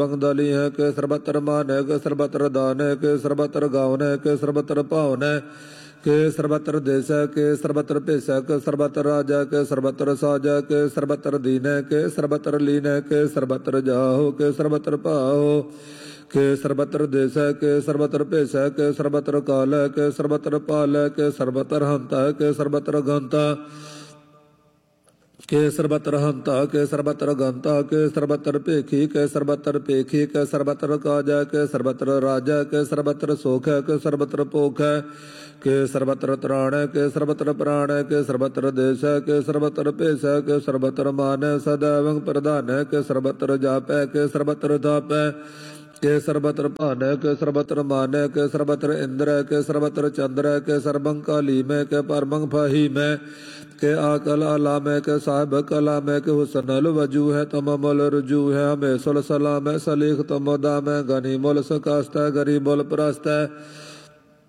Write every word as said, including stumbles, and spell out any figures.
दली है के सर्वत्र मान है के सर्वत्र दान है के सर्वत्र गावन है के सर्वत्र पावन है के सर्वत्र देश है के सर्वत्र पेश है के सर्वत्र राजा के सर्वत्र साजा के सर्वत्र दीन है के सर्वत्र लीन है के सर्वत्र जाहो के सर्वत्र पाहो के सर्वत्र देश है के सर्वत्र पेश है के सर्वत्र काल है के सर्वत्र पाल है के सर्वत्र हंता है के सर्वत्र गंता के सर्वत्र हंता के सर्वत्र गंता के सर्वत्र पेखी के सर्वत्र पेखी के सर्वत्र काजा के सर्वत्र राजा के सर्वत्र सोख है के सर्वत्र पोख है के सर्वत्र त्राण है के सर्वत्र प्राण है के सर्वत्र देश है के सर्वत्र पेश है के सर्वत्र मान है सदैव प्रधान है के सर्वत्र जाप है के सर्वत्र धाप है के सर्वत्र भान है के सर्वत्र मान है के सर्वत्र इंद्र है के सर्वत्र चंद्र है के सर्वं काली में के परमं फही में के आकल अला में के साहिब कला में के हुसनल वजू है तममल रुजू है हमें सुल सलाम है सलीख तमोदा में गनी मुल सकास्त है गरीब मुल प्रस्त है